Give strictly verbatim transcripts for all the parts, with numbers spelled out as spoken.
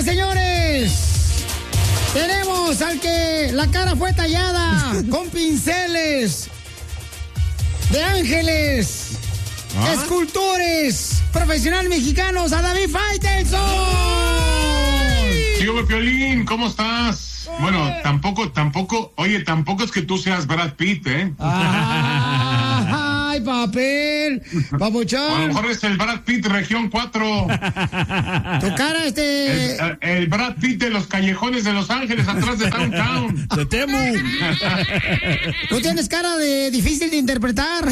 señoras, señores. Tenemos al que la cara fue tallada con pinceles de ángeles, ¿ah? Escultores profesionales mexicanos, a David Faitelson. Tío Piolín, ¿cómo estás? Oye. Bueno, tampoco, tampoco, oye, tampoco es que tú seas Brad Pitt, ¿eh? Ah, ay, papel, papuchón. A lo mejor es el Brad Pitt región cuatro. Tu cara, este... El, el Brad Pitt de los callejones de Los Ángeles, atrás de Downtown. Te temo. Tú tienes cara de difícil de interpretar.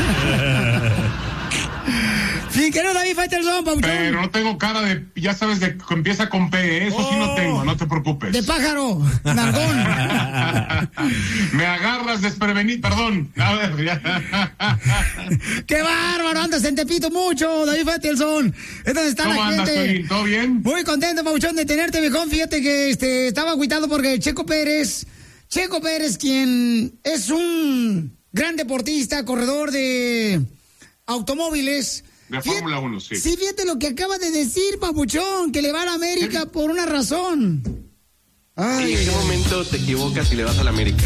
Sí, que no, David Faitelson, papuchón. Pero no tengo cara de, ya sabes, de que empieza con P, eso oh, sí no tengo, no te preocupes. De pájaro, nargón. Me agarras desprevenido, perdón. A ver, ya. ¡Qué bárbaro! Andas en Tepito mucho, David Faitelson. Es donde está ¿Cómo la andas, gente. Piolín? ¿Todo bien? Muy contento, papuchón, de tenerte, viejón. Fíjate que este, estaba agüitado porque Checo Pérez, Checo Pérez, quien es un gran deportista, corredor de automóviles. De Fórmula uno, sí. Sí, fíjate lo que acaba de decir, papuchón, que le va a la América ¿sí? por una razón. Ay, ¿en qué momento te equivocas y le vas a la América?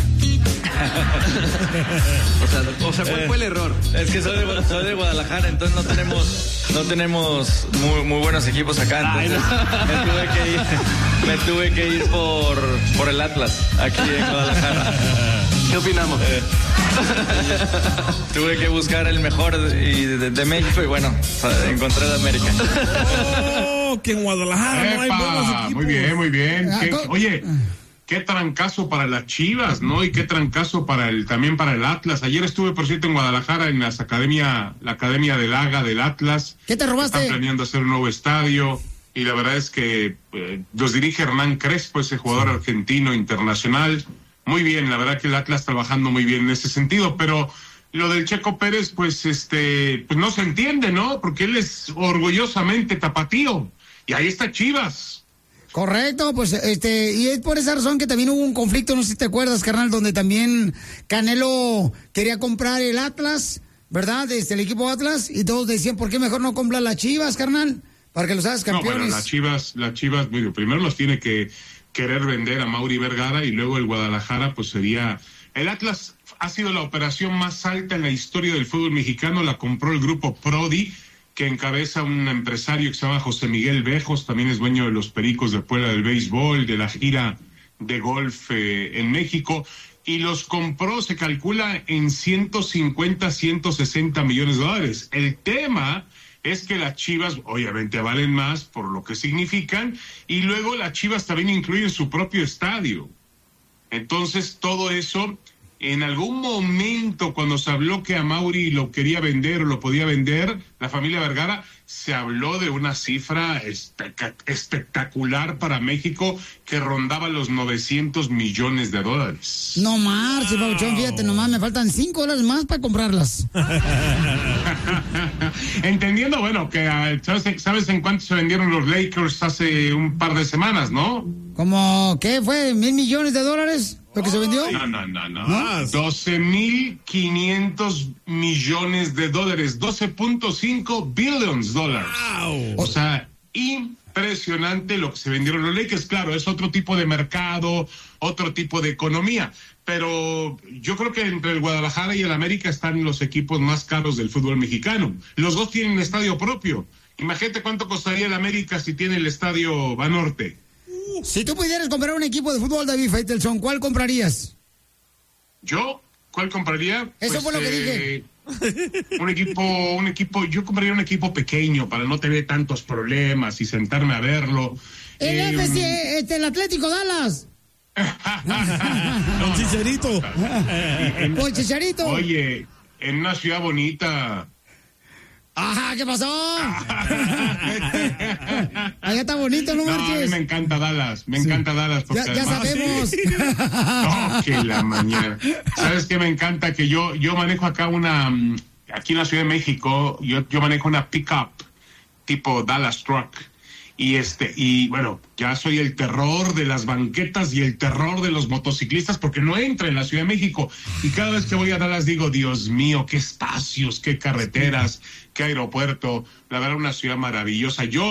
o sea, o sea, ¿cuál fue el error? Es que soy de, soy de Guadalajara, entonces no tenemos no tenemos muy, muy buenos equipos acá, entonces me tuve que ir, me tuve que ir por, por el Atlas, aquí en Guadalajara. ¿Qué opinamos? Eh, tuve que buscar el mejor y de, de México y bueno, encontré el América. Oh, que en Guadalajara no hay buenos equipos. Muy bien, muy bien. ¿Qué, oye, qué trancazo para las Chivas, ¿no? Y qué trancazo para el también para el Atlas. Ayer estuve, por cierto, en Guadalajara en las academia, la academia del Haga del Atlas. ¿Qué te robaste? Están planeando hacer un nuevo estadio y la verdad es que eh, los dirige Hernán Crespo, ese jugador sí. argentino internacional. Muy bien, la verdad que el Atlas trabajando muy bien en ese sentido, pero lo del Checo Pérez, pues este, pues no se entiende, ¿no? Porque él es orgullosamente tapatío y ahí está Chivas. Correcto, pues este, y es por esa razón que también hubo un conflicto, no sé si te acuerdas, carnal, donde también Canelo quería comprar el Atlas, ¿verdad? Desde el equipo Atlas, y todos decían, ¿por qué mejor no comprar las Chivas, carnal? Para que los hagas campeones. No, bueno, las Chivas, las Chivas, bueno, primero los tiene que querer vender a Mauri Vergara y luego el Guadalajara, pues sería... El Atlas ha sido la operación más alta en la historia del fútbol mexicano, la compró el grupo Prodi, que encabeza un empresario que se llama José Miguel Bejos, también es dueño de los Pericos de Puebla del béisbol, de la gira de golf eh, en México, y los compró, se calcula, en ciento cincuenta, ciento sesenta millones de dólares. El tema es que las Chivas obviamente valen más por lo que significan, y luego las Chivas también incluyen su propio estadio. Entonces todo eso, en algún momento cuando se habló que a Mauri lo quería vender o lo podía vender, la familia Vergara, se habló de una cifra espe- espectacular para México que rondaba los novecientos millones de dólares. No más, wow. Pauchón, fíjate nomás, me faltan cinco dólares más para comprarlas. Entendiendo, bueno, que ¿sabes, ¿sabes en cuánto se vendieron los Lakers hace un par de semanas, no? ¿Cómo qué fue? ¿Mil millones de dólares lo que oh, se vendió? No, no, no, no. ¿No? doce mil quinientos millones de dólares, doce punto cinco billions dólares. Wow. O sea, impresionante lo que se vendieron los Lakers. Claro, es otro tipo de mercado, otro tipo de economía. Pero yo creo que entre el Guadalajara y el América están los equipos más caros del fútbol mexicano. Los dos tienen estadio propio. Imagínate cuánto costaría el América si tiene el estadio Banorte. Si tú pudieras comprar un equipo de fútbol, David Faitelson, ¿cuál comprarías? ¿Yo? ¿Cuál compraría? Eso pues, fue lo que eh, dije. Un equipo, un equipo, yo compraría un equipo pequeño para no tener tantos problemas y sentarme a verlo. El eh, F C, este, el Atlético Dallas. Con Chicharito. Con Chicharito. Oye, en una ciudad bonita. Ajá, ¿qué pasó? Allá está bonito, ¿no, no marches? A mí me encanta Dallas, me sí. encanta Dallas. Porque ya, ya además, sabemos. Sí. Oh, que la mañana. ¿Sabes qué me encanta? Que yo yo manejo acá una, aquí en la Ciudad de México, yo, yo manejo una pick-up tipo Dallas Truck. Y este, y bueno, ya soy el terror de las banquetas y el terror de los motociclistas porque no entra en la Ciudad de México. Y cada vez que voy a Dallas digo, Dios mío, qué espacios, qué carreteras, qué aeropuerto. La verdad, una ciudad maravillosa. Yo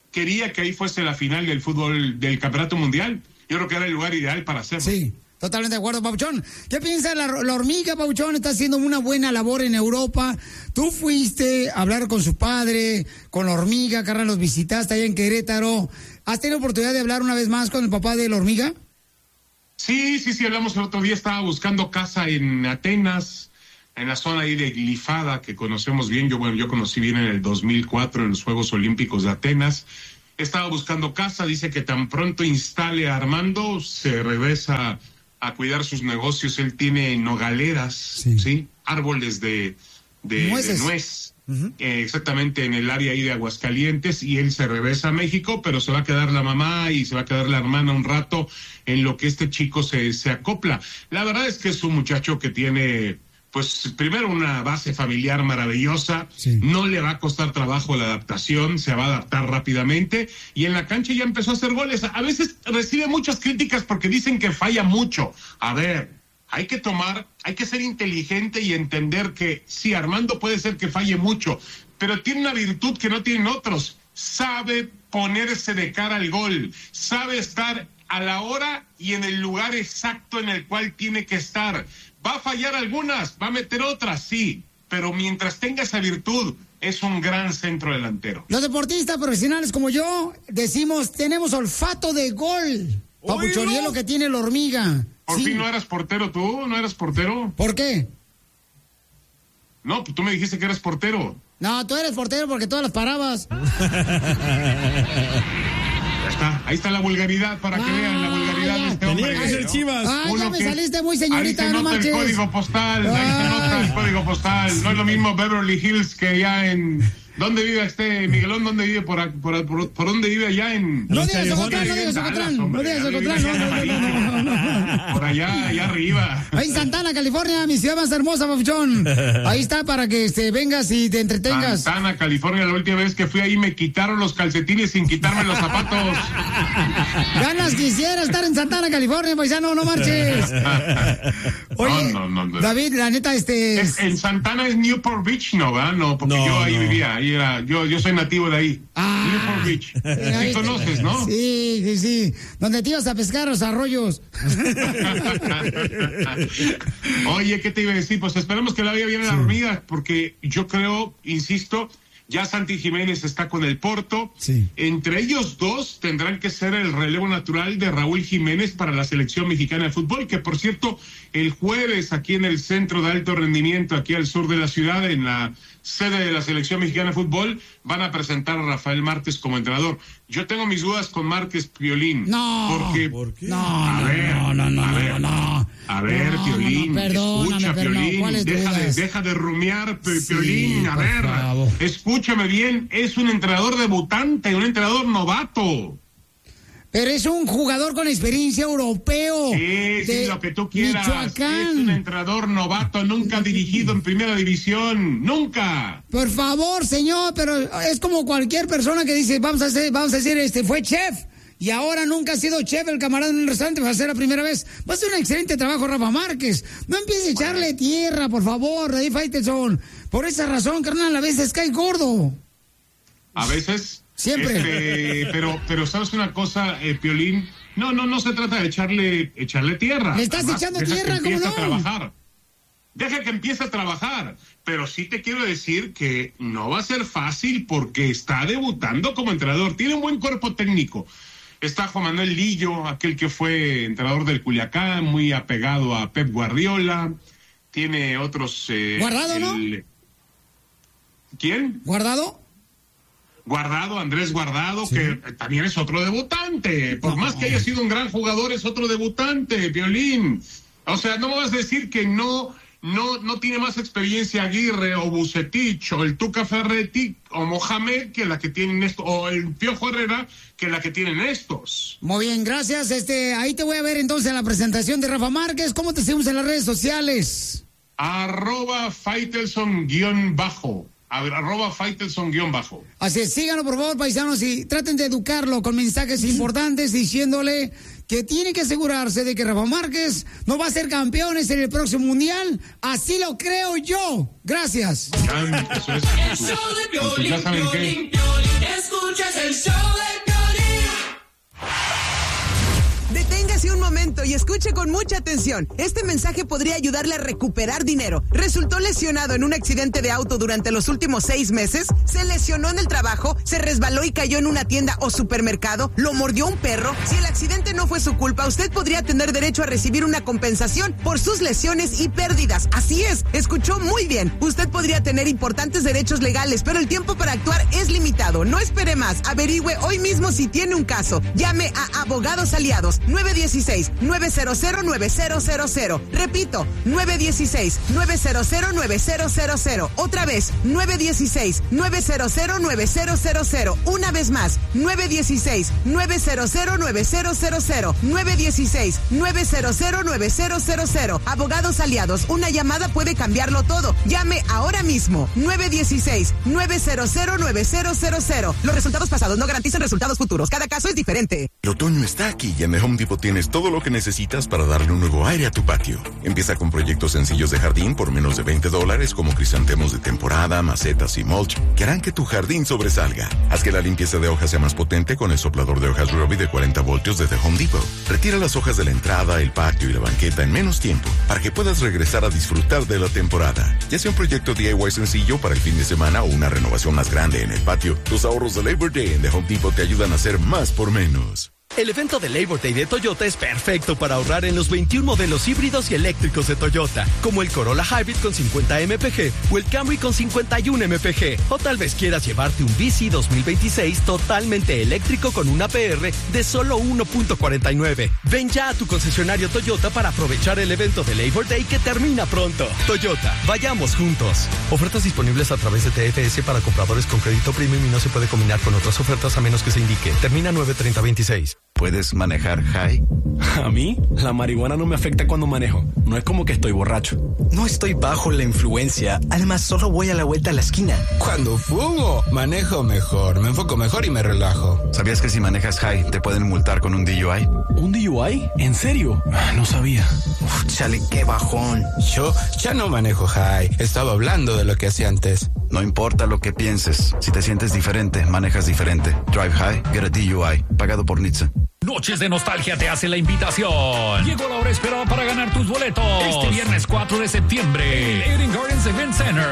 quería que ahí fuese la final del fútbol del Campeonato Mundial. Yo creo que era el lugar ideal para hacerlo. Sí, totalmente de acuerdo, Papuchón. ¿Qué piensa la, la hormiga, Papuchón? Está haciendo una buena labor en Europa. Tú fuiste a hablar con su padre, con la hormiga, carnal, los visitaste allá en Querétaro. ¿Has tenido oportunidad de hablar una vez más con el papá de la hormiga? Sí, sí, sí, hablamos el otro día. Estaba buscando casa en Atenas, en la zona ahí de Glifada, que conocemos bien. Yo, bueno, yo conocí bien en el dos mil cuatro en los Juegos Olímpicos de Atenas. Estaba buscando casa, dice que tan pronto instale a Armando, se regresa a cuidar sus negocios. Él tiene nogaleras, sí, ¿sí? Árboles de, de, de nuez, uh-huh. eh, exactamente en el área ahí de Aguascalientes, y él se regresa a México, pero se va a quedar la mamá y se va a quedar la hermana un rato en lo que este chico se, se acopla. La verdad es que es un muchacho que tiene... Pues primero una base familiar maravillosa, sí. No le va a costar trabajo la adaptación, se va a adaptar rápidamente y en la cancha ya empezó a hacer goles. A veces recibe muchas críticas porque dicen que falla mucho. A ver, hay que tomar, hay que ser inteligente y entender que sí, Armando puede ser que falle mucho, pero tiene una virtud que no tienen otros. Sabe ponerse de cara al gol, sabe estar a la hora y en el lugar exacto en el cual tiene que estar. Va a fallar algunas, va a meter otras, sí, pero mientras tenga esa virtud, es un gran centro delantero. Los deportistas profesionales como yo decimos, tenemos olfato de gol. Papuchón, es lo que tiene la hormiga. ¿Por sí. fin no eras portero tú? ¿No eras portero? ¿Por qué? No, pues tú me dijiste que eras portero. No, tú eres portero porque todas las parabas. Ya está, ahí está la vulgaridad para ah, que vean la vulgaridad ya. de este hombre. Tenía que ser Chivas. Ah, Uno ya me que, saliste muy señorita, ahí se no nota manches. el código postal, Ay. ahí se nota el código postal. No es lo mismo Beverly Hills que allá en... ¿Dónde vive este Miguelón? ¿Dónde vive? ¿Por, por, por, por dónde vive allá en...? No digas Ocotlán, no digas Ocotlán, no digas Ocotlán, no, no, no, no, no. Por allá, allá arriba. Ahí en Santana, California, mi ciudad más hermosa, Papuchón. Ahí está para que este, vengas y te entretengas. Santana, California, la última vez que fui ahí me quitaron los calcetines sin quitarme los zapatos. Ganas quisiera estar en Santana, California, paisano, no marches. Oye, no, no, no, David, la neta, este... Es, en Santana es Newport Beach, ¿no, verdad? No, porque no, yo ahí no. vivía, ahí era, yo, yo soy nativo de ahí. Ah, Newport Beach. Sí conoces, ¿no? Sí, sí, sí. Donde te ibas a pescar los arroyos. Oye, ¿qué te iba a decir? Pues esperemos que la vaya bien en sí. La hormiga, porque yo creo, insisto, ya Santi Jiménez está con el Porto. Sí. Entre ellos dos tendrán que ser el relevo natural de Raúl Jiménez para la selección mexicana de fútbol, que por cierto, el jueves aquí en el Centro de Alto Rendimiento, aquí al sur de la ciudad, en la sede de la selección mexicana de fútbol, van a presentar a Rafael Márquez como entrenador. Yo tengo mis dudas con Márquez Piolín. No. Porque, ¿Por qué? No, a no, ver, no, no, no, a ver, no, no. A ver, no, Piolín, no, no, escucha, Piolín, no, deja, de, deja de rumiar, Piolín, sí, a ver, favor. Escúchame bien, es un entrenador debutante, un entrenador novato. Pero es un jugador con experiencia europeo. Sí, sí, lo que tú quieras. Michoacán. Es un entrenador novato, nunca dirigido en primera división, nunca. Por favor, señor, pero es como cualquier persona que dice, vamos a hacer, vamos a decir, este, fue chef. Y ahora nunca ha sido chef el camarada en un restaurante, va a ser la primera vez. Va a hacer un excelente trabajo Rafa Márquez. No empiece a echarle tierra, por favor, David Faitelson. Por esa razón, carnal, a veces cae gordo. A veces. Siempre. Este, pero, pero ¿sabes una cosa, eh, Piolín? No, no, no se trata de echarle, echarle tierra. Le estás Además, echando deja tierra, que ¿cómo empiece no? a trabajar. Deja que empiece a trabajar. Pero sí te quiero decir que no va a ser fácil porque está debutando como entrenador. Tiene un buen cuerpo técnico. Está Juan Manuel Lillo, aquel que fue entrenador del Culiacán, muy apegado a Pep Guardiola. Tiene otros... Eh, ¿Guardado, el... no? ¿Quién? ¿Guardado? Guardado, Andrés Guardado, sí. Que también es otro debutante. Por no, más que haya sido un gran jugador, es otro debutante, Piolín. O sea, no me vas a decir que no... No, no tiene más experiencia Aguirre o Bucetich o el Tuca Ferretti o Mohamed que la que tienen estos, o el Piojo Herrera que la que tienen estos. Muy bien, gracias. Este, ahí te voy a ver entonces en la presentación de Rafa Márquez. ¿Cómo te seguimos en las redes sociales? Arroba Faitelson guión bajo. A ver, arroba Faitelson guión bajo. Así es, síganlo por favor, paisanos, y traten de educarlo con mensajes importantes diciéndole que tiene que asegurarse de que Rafa Márquez no va a ser campeones en el próximo mundial. Así lo creo yo. Gracias. Ya, eso es. El show de Pues ya saben qué. Piolín, Piolín, escuchas el show de momento y escuche con mucha atención. Este mensaje podría ayudarle a recuperar dinero. ¿Resultó lesionado en un accidente de auto durante los últimos seis meses? ¿Se lesionó en el trabajo? ¿Se resbaló y cayó en una tienda o supermercado? ¿Lo mordió un perro? Si el accidente no fue su culpa, usted podría tener derecho a recibir una compensación por sus lesiones y pérdidas. Así es, escuchó muy bien. Usted podría tener importantes derechos legales, pero el tiempo para actuar es limitado. No espere más. Averigüe hoy mismo si tiene un caso. Llame a Abogados Aliados nueve uno seis, nueve cero cero, nueve cero cero cero. Repito, nueve uno seis, nueve cero cero, nueve cero cero cero. Otra vez, nueve uno seis, nueve cero cero, nueve cero cero cero. Una vez más, nueve uno seis, nueve cero cero, nueve cero cero cero. nueve uno seis, nueve cero cero, nueve cero cero cero. Abogados Aliados, una llamada puede cambiarlo todo. Llame ahora mismo. nueve uno seis, nueve cero cero, nueve cero cero cero. Los resultados pasados no garantizan resultados futuros. Cada caso es diferente. El otoño está aquí y en The Home Depot tienes todo lo que necesitas para darle un nuevo aire a tu patio. Empieza con proyectos sencillos de jardín por menos de veinte dólares, como crisantemos de temporada, macetas y mulch, que harán que tu jardín sobresalga. Haz que la limpieza de hojas sea más potente con el soplador de hojas Robbie de cuarenta voltios de The Home Depot. Retira las hojas de la entrada, el patio y la banqueta en menos tiempo para que puedas regresar a disfrutar de la temporada. Ya sea un proyecto D I Y sencillo para el fin de semana o una renovación más grande en el patio, los ahorros de Labor Day en The Home Depot te ayudan a hacer más por menos. El evento de Labor Day de Toyota es perfecto para ahorrar en los veintiún modelos híbridos y eléctricos de Toyota, como el Corolla Hybrid con cincuenta M P G o el Camry con cincuenta y uno M P G. O tal vez quieras llevarte un V C dos mil veintiséis totalmente eléctrico con una P R de solo uno punto cuarenta y nueve. Ven ya a tu concesionario Toyota para aprovechar el evento de Labor Day que termina pronto. Toyota, vayamos juntos. Ofertas disponibles a través de T F S para compradores con crédito premium y no se puede combinar con otras ofertas a menos que se indique. Termina nueve treinta veintiséis. ¿Puedes manejar high? A mí, la marihuana no me afecta cuando manejo. No es como que estoy borracho. No estoy bajo la influencia. Además, solo voy a la vuelta a la esquina. Cuando fumo, manejo mejor, me enfoco mejor y me relajo. ¿Sabías que si manejas high te pueden multar con un D U I? ¿Un D U I? ¿En serio? No sabía. Uf, chale, qué bajón. Yo ya no manejo high. Estaba hablando de lo que hacía antes. No importa lo que pienses. Si te sientes diferente, manejas diferente. Drive high, get a D U I. Pagado por N H T S A. Noches de Nostalgia te hace la invitación. Llegó la hora esperada para ganar tus boletos. Este viernes cuatro de septiembre, Eden Gardens Event Center.